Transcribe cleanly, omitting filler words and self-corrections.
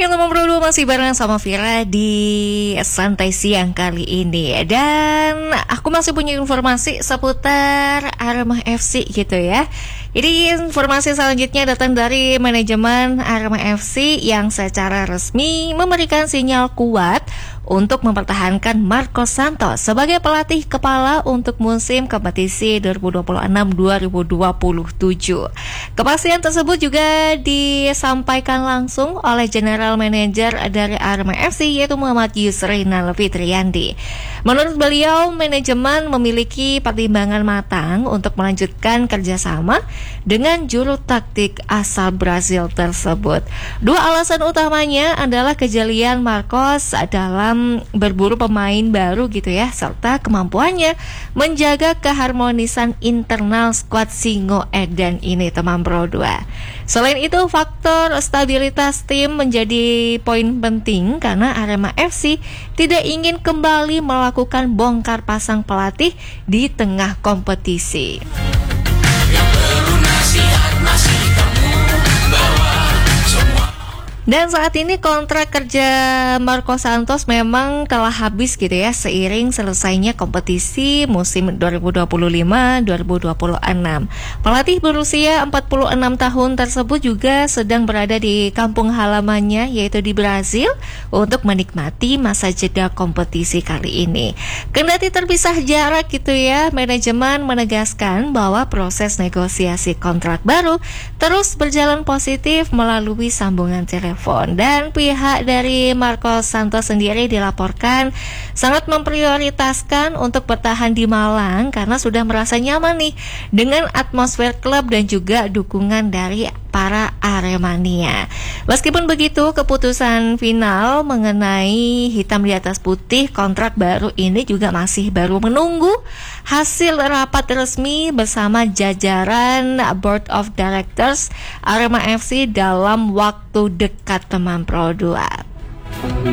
Yang nomor 2 masih bareng sama Vira di Santai Siang kali ini. Dan aku masih punya informasi seputar Arema FC gitu ya. Jadi informasi selanjutnya datang dari manajemen Arema FC yang secara resmi memberikan sinyal kuat untuk mempertahankan Marcos Santos sebagai pelatih kepala untuk musim kompetisi 2026-2027. Kepastian tersebut juga disampaikan langsung oleh General Manager dari Arema FC yaitu Muhammad Yusri Nalfitriandi. Menurut beliau, manajemen memiliki pertimbangan matang untuk melanjutkan kerjasama dengan juru taktik asal Brazil tersebut. Dua alasan utamanya adalah kejelian Marcos dalam berburu pemain baru gitu ya, serta kemampuannya menjaga keharmonisan internal skuad Singo Edan ini, teman Pro 2. Selain itu, faktor stabilitas tim menjadi poin penting karena Arema FC tidak ingin kembali melakukan bongkar pasang pelatih di tengah kompetisi. Dan saat ini kontrak kerja Marcos Santos memang telah habis gitu ya, seiring selesainya kompetisi musim 2025-2026. Pelatih berusia 46 tahun tersebut juga sedang berada di kampung halamannya yaitu di Brazil untuk menikmati masa jeda kompetisi kali ini. Kendati terpisah jarak gitu ya, manajemen menegaskan bahwa proses negosiasi kontrak baru terus berjalan positif melalui sambungan telepon. Dan pihak dari Marcos Santos sendiri dilaporkan sangat memprioritaskan untuk bertahan di Malang karena sudah merasa nyaman nih dengan atmosfer klub dan juga dukungan dari para Aremania. Meskipun begitu, keputusan final mengenai hitam di atas putih kontrak baru ini juga masih baru menunggu hasil rapat resmi bersama jajaran Board of Directors Arema FC dalam waktu dekat, teman Pro 2.